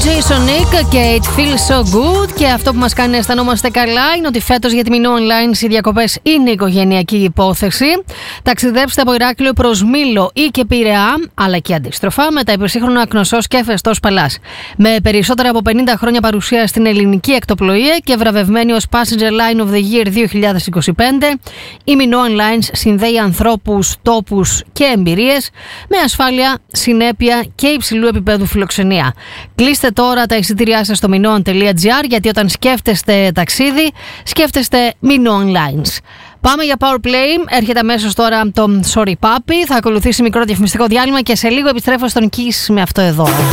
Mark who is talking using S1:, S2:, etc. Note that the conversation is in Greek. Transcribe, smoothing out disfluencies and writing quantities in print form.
S1: Jason Nick και It Feels So Good. Και αυτό που μας κάνει να αισθανόμαστε καλά είναι ότι φέτος για τη Μινού Online οι διακοπές είναι οικογενειακή υπόθεση. Ταξιδέψτε από Ηράκλειο προς Μήλο ή και Πειραιά, αλλά και αντίστροφα, με τα υπερσύγχρονα Ακνωσσός και Φεστός Παλάς. Με περισσότερα από 50 χρόνια παρουσία στην ελληνική εκτοπλοεία και βραβευμένη ως Passenger Line of the Year 2025, η Μινού Online συνδέει ανθρώπους, τόπους και εμπειρίες με ασφάλεια, συνέπεια και υψηλού επίπεδου φιλοξενία. Κλείστε τώρα τα εισιτήριά σας στο minoon.gr, γιατί όταν σκέφτεστε ταξίδι, σκέφτεστε Mino Online. Πάμε για Power Play. Έρχεται αμέσως τώρα το Sorry Papi. Θα ακολουθήσει μικρό διαφημιστικό διάλειμμα και σε λίγο επιστρέφω στον Kiss με αυτό εδώ.